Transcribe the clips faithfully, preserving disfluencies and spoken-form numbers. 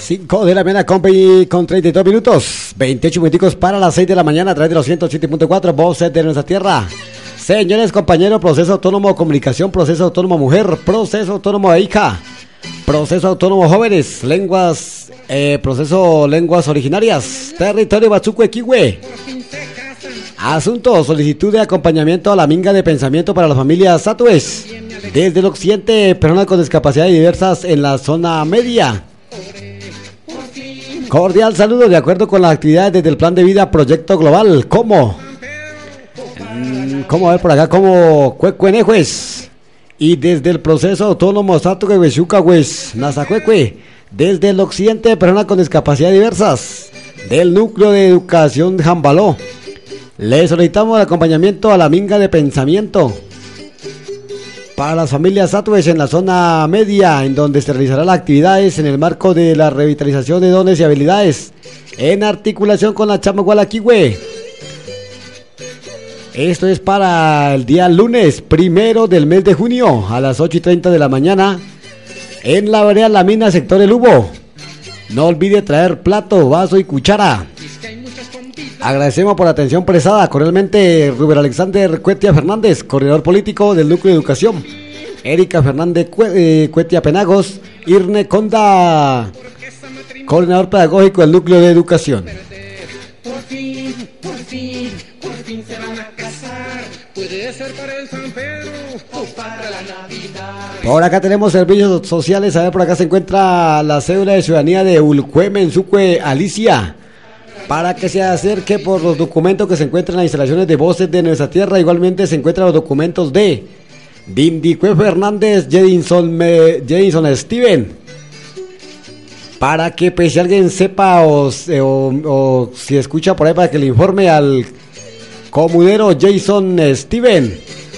cinco de la mañana con, con treinta y dos minutos, veintiocho minutos para las seis de la mañana a través de los ciento siete punto cuatro, voces de nuestra tierra. Señores, compañeros, proceso autónomo comunicación, proceso autónomo mujer, proceso autónomo hija, proceso autónomo jóvenes, lenguas, eh, proceso lenguas originarias, territorio Bachuco Equihue. Asunto, solicitud de acompañamiento a la minga de pensamiento para las familias Satues. Desde el occidente, personas con discapacidades diversas en la zona media. Cordial saludo, de acuerdo con las actividades desde el plan de vida Proyecto Global. ¿Cómo? ¿Cómo? A ver por acá, como Cuecuenejues. Y desde el proceso autónomo Satuque Huechucahues, Nazacuecue. Desde el occidente, personas con discapacidades diversas. Del núcleo de educación Jambaló. Le solicitamos el acompañamiento a la minga de pensamiento para las familias Satues en la zona media, en donde se realizarán las actividades en el marco de la revitalización de dones y habilidades, en articulación con la Chamagualaquihue. Esto es para el día lunes primero del mes de junio, a las ocho y treinta de la mañana, en la vereda La Mina, sector El Hubo. No olvide traer plato, vaso y cuchara. Agradecemos por la atención prestada. Cordialmente, Rubén Alexander Cuetia Fernández, coordinador político del Núcleo de Educación. Erika Fernández Cue- eh, Cuetia Penagos. Irne Conda, coordinador pedagógico del Núcleo de Educación. Por fin, por fin, por fin se van a casar. Puede ser para el San Pedro o para la Navidad. Por acá tenemos servicios sociales. A ver, por acá se encuentra la cédula de ciudadanía de Ulcue Mensuque Alicia, para que se acerque por los documentos que se encuentran en las instalaciones de Voces de Nuestra Tierra. Igualmente se encuentran los documentos de Dindicue Fernández, Jedinson, me, Jedinson Steven, para que pues, si alguien sepa o, o, o si escucha por ahí, para que le informe al comunero Jason Steven.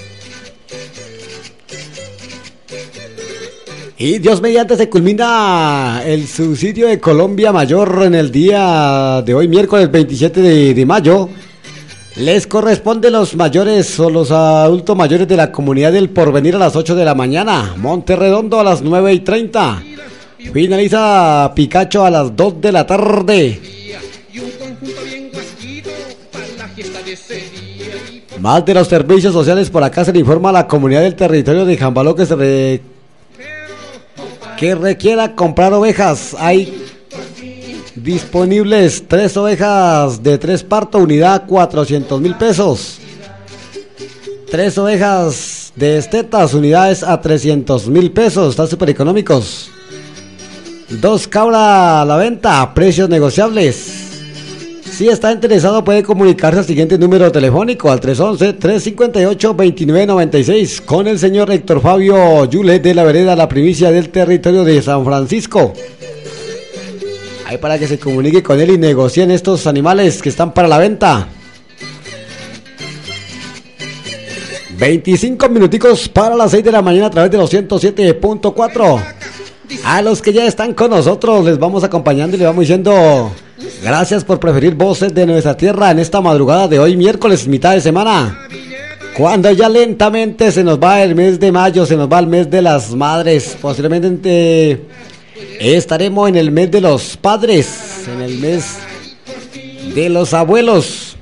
Y Dios mediante se culmina el subsidio de Colombia Mayor en el día de hoy, miércoles veintisiete de, de mayo. Les corresponde los mayores o los adultos mayores de la comunidad del Porvenir a las ocho de la mañana. Monterredondo a las nueve y treinta. Finaliza Picacho a las dos de la tarde. Más de los servicios sociales, por acá se le informa a la comunidad del territorio de Jambaló que se re... que requiera comprar ovejas. Hay disponibles tres ovejas de tres partos, unidad cuatrocientos mil pesos. Tres ovejas de estetas, unidades a trescientos mil pesos, están súper económicos. Dos cabras a la venta, precios negociables. Si está interesado puede comunicarse al siguiente número telefónico, al tres once, tres cincuenta y ocho, veintinueve noventa y seis, con el señor Héctor Fabio Yulet de la vereda La Primicia del territorio de San Francisco. Ahí para que se comunique con él y negocien estos animales que están para la venta. veinticinco minuticos para las seis de la mañana a través de los ciento siete punto cuatro. A los que ya están con nosotros les vamos acompañando y les vamos diciendo gracias por preferir Voces de Nuestra Tierra en esta madrugada de hoy, miércoles, mitad de semana. Cuando ya lentamente se nos va el mes de mayo, se nos va el mes de las madres. Posiblemente eh, estaremos en el mes de los padres, en el mes de los abuelos.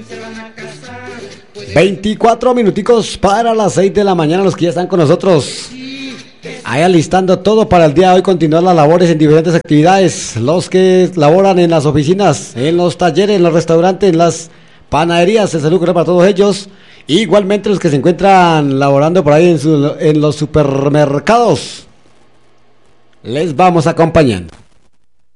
veinticuatro minuticos para las seis de la mañana, los que ya están con nosotros. Ahí alistando todo para el día de hoy, continuar las labores en diferentes actividades. Los que laboran en las oficinas, en los talleres, en los restaurantes, en las panaderías, el saludo para todos ellos. Igualmente los que se encuentran laborando por ahí en, su, en los supermercados. Les vamos acompañando.